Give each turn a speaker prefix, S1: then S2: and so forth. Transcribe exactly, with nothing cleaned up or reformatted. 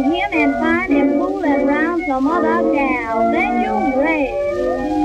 S1: him and find him fooling around some other gal. Then you rage.